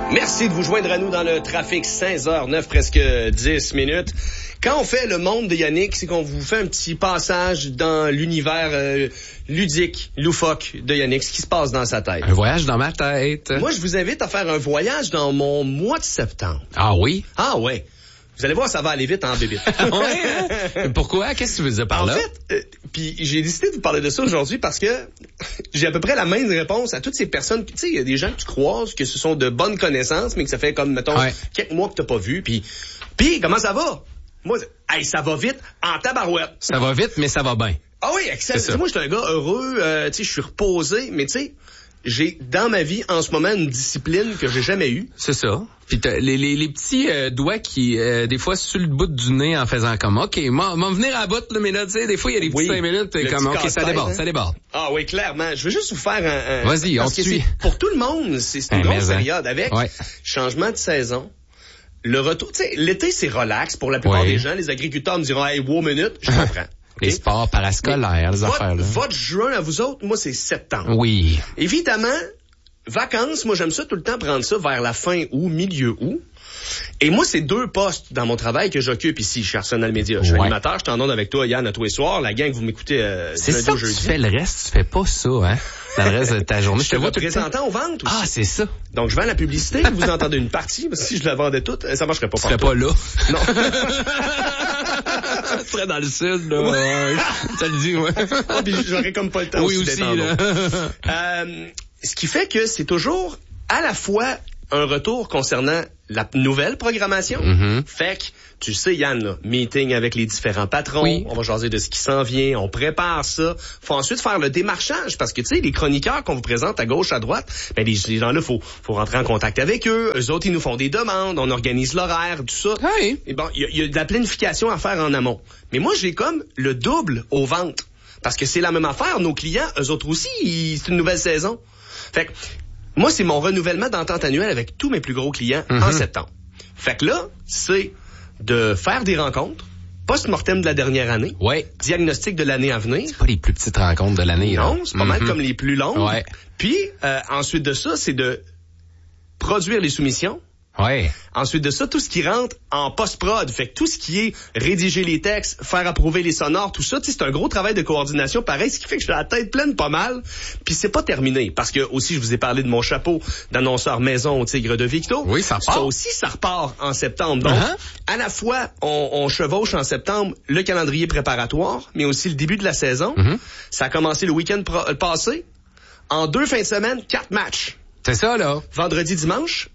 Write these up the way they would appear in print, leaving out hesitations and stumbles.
Merci de vous joindre à nous dans le trafic 16h09, presque 10 minutes. Quand on fait le monde de Yannick, c'est qu'on vous fait un petit passage dans l'univers ludique, loufoque de Yannick, ce qui se passe dans sa tête. Un voyage dans ma tête. Moi, je vous invite à faire un voyage dans mon mois de septembre. Ah oui? Ah ouais. Vous allez voir, ça va aller vite en bébite. Ouais. Pourquoi? Qu'est-ce que tu veux dire par là? En fait, puis j'ai décidé de vous parler de ça aujourd'hui parce que j'ai à peu près la même réponse à toutes ces personnes. Tu sais, il y a des gens que tu croises, que ce sont de bonnes connaissances, mais que ça fait comme, mettons, quelques mois que t'as pas vu. Puis comment ça va? Moi, ça va vite en tabarouette. Ça va vite, mais ça va bien. Ah oui, excellent. Moi, je suis un gars heureux, tu sais, je suis reposé, mais tu sais, j'ai dans ma vie en ce moment une discipline que j'ai jamais eue. C'est ça. Puis les petits doigts qui des fois sur le bout du nez en faisant comme OK, m'en venir à bout là, mais là tu sais des fois il y a des petits 5 minutes comme OK, ça déborde, ça déborde. Ah oui, clairement. Je veux juste vous faire un Vas-y, on suit. Pour tout le monde, c'est une grosse période avec changement de saison. Le retour, tu sais, l'été c'est relax pour la plupart des gens, les agriculteurs me diront hey, wow minute, je comprends. Les sports parascolaires, les affaires là. Votre juin à vous autres, moi c'est septembre. Oui. Évidemment, vacances, moi j'aime ça tout le temps prendre ça vers la fin août, milieu août. Et moi, c'est 2 postes dans mon travail que j'occupe ici chez Arsenal Media. Je suis animateur, je t'en donne avec toi, Yann, à tous les soirs. La gang, vous m'écoutez c'est ça que tu fais le reste, tu fais pas ça, hein? Dans le reste de ta journée. Je te vois représentant aux ventes aussi. Ah, c'est ça. Donc, je vends la publicité, vous entendez une partie, parce que si je la vendais toute, ça marcherait pas. Tu serais pas là. Non. Tu serais dans le sud, là. Ouais. Ça le dit, ouais. Ah, puis j'aurais comme pas le temps aussi là. Ce qui fait que c'est toujours à la fois un retour concernant la nouvelle programmation. Fait que, tu sais, Yann, là, meeting avec les différents patrons, on va jaser de ce qui s'en vient, on prépare ça. Faut ensuite faire le démarchage, parce que, tu sais, les chroniqueurs qu'on vous présente à gauche, à droite, ben, les gens-là, faut rentrer en contact avec eux. Eux autres, ils nous font des demandes, on organise l'horaire, tout ça. Et bon, il y a de la planification à faire en amont. Mais moi, j'ai comme le double aux ventes. Parce que c'est la même affaire, nos clients, eux autres aussi, c'est une nouvelle saison. Fait que, moi, c'est mon renouvellement d'entente annuelle avec tous mes plus gros clients en septembre. Fait que là, c'est de faire des rencontres, post-mortem de la dernière année, diagnostic de l'année à venir. C'est pas les plus petites rencontres de l'année. Non, c'est pas mal comme les plus longues. Ouais. Puis, ensuite de ça, c'est de produire les soumissions. Ouais. Ensuite de ça, tout ce qui rentre en post-prod, fait que tout ce qui est rédiger les textes, faire approuver les sonores, tout ça, c'est un gros travail de coordination pareil, ce qui fait que j'ai la tête pleine pas mal. Puis c'est pas terminé, parce que aussi je vous ai parlé de mon chapeau d'annonceur maison au Tigre de Victo. Oui, ça repart. Ça aussi, ça repart en septembre. Donc, à la fois, on chevauche en septembre le calendrier préparatoire, mais aussi le début de la saison. Ça a commencé le week-end passé. En 2 fins de semaine, 4 matchs. C'est ça, là. Vendredi, dimanche.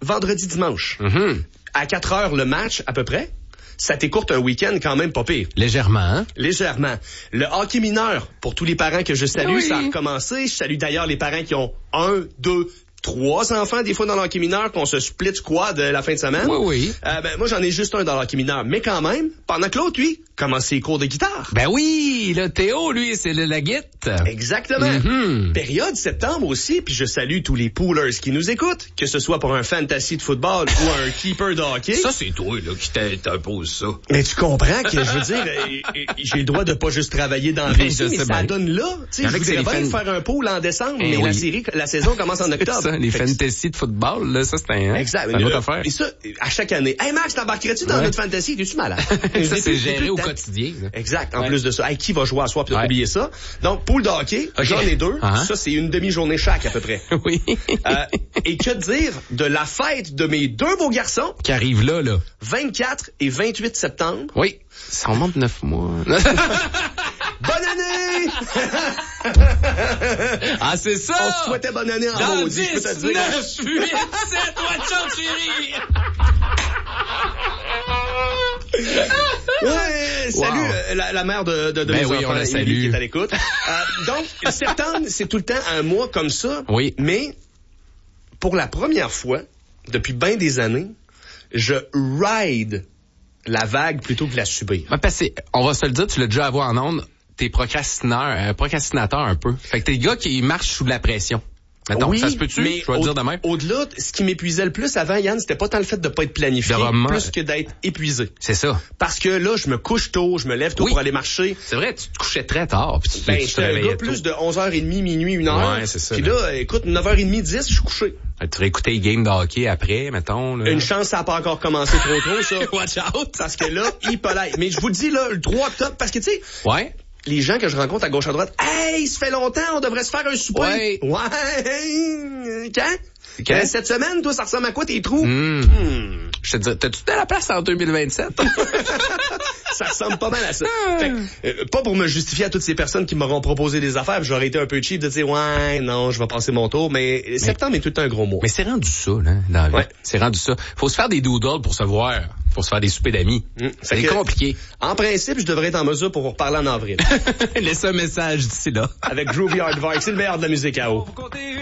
À 4 heures le match, à peu près. Ça t'écourte un week-end quand même pas pire. Légèrement, hein? Légèrement. Le hockey mineur, pour tous les parents que je salue, ça a recommencé. Je salue d'ailleurs les parents qui ont 1, 2, 3 enfants, des fois dans l'hockey mineur, qu'on se split squad la fin de semaine. Moi, j'en ai juste un dans l'hockey mineur. Mais quand même, pendant que l'autre, lui, commence ses cours de guitare. Ben oui, le Théo, lui, c'est la guitare. Exactement. Période septembre aussi, puis je salue tous les poolers qui nous écoutent, que ce soit pour un fantasy de football ou un keeper de hockey. Ça, c'est toi, là, qui t'impose ça. Mais tu comprends que, je veux dire, j'ai le droit de pas juste travailler dans la vie, mais ça donne là. Tu sais, je voudrais bien faire un pool en décembre, mais la saison commence en octobre. Les fantasy de football, là, ça, c'est une autre affaire. Et ça, à chaque année. Hey, Max, t'embarquerais-tu dans notre fantasy? T'es-tu malade? Ça, c'est géré au quotidien. Là. Exact. En plus de ça, hey, qui va jouer à soir, puis oublier ça. Donc, pool de hockey, j'en ai 2. Ça, c'est une demi-journée chaque, à peu près. Oui. Et que dire de la fête de mes 2 beaux garçons? Qui arrivent là. 24 et 28 septembre. Oui. Ça remonte 9 mois. Bonne année! Ah, c'est ça! On se souhaitait bonne année en maudit, je peux te dire. 9, 8, 7, watch chérie! Ouais, salut la mère de mes enfants, on la salue. qui est à l'écoute. Donc, septembre, c'est tout le temps un mois comme ça. Oui. Mais, pour la première fois, depuis bien des années, je ride la vague plutôt que de la subir. Parce que, on va se le dire, tu l'as déjà avoué en ondes, t'es procrastinateur un peu. Fait que t'es le gars qui marche sous la pression. Mettons, oui, ça se peut-tu? Mais je vais te dire demain. Au-delà, ce qui m'épuisait le plus avant, Yann, c'était pas tant le fait de pas être planifié, plus que d'être épuisé. C'est ça. Parce que là, je me couche tôt, je me lève tôt pour aller marcher. C'est vrai, tu te couchais très tard. J'étais un gars plus de 11h30, minuit, 1h. Ouais, c'est ça. Puis là, écoute, 9h30, 10, je suis couché. Tu vas écouter les games de hockey après, mettons. Là. Une chance, ça n'a pas encore commencé trop, ça. Watch out! Parce que là, il peut-être. Mais je vous le dis, là, le 3 octobre, parce que, tu sais... Ouais. Les gens que je rencontre à gauche à droite, hey, ça fait longtemps, on devrait se faire un souper. Ouais. Quand? Cette semaine, toi, ça ressemble à quoi tes trous? Je te dis, t'as-tu de la place en 2027? Ça ressemble pas mal à ça. Fait que, pas pour me justifier à toutes ces personnes qui m'auront proposé des affaires, puis j'aurais été un peu cheap de dire, ouais, non, je vais passer mon tour, mais septembre est tout le temps un gros mois. Mais c'est rendu ça, là, dans la vie. Ouais. C'est rendu ça. Faut se faire des doodles pour se voir. Faut se faire des soupers d'amis. C'est compliqué. En principe, je devrais être en mesure pour vous reparler en avril. Laissez un message d'ici là. Avec Groovy Hardvark, c'est le meilleur de la musique à eau.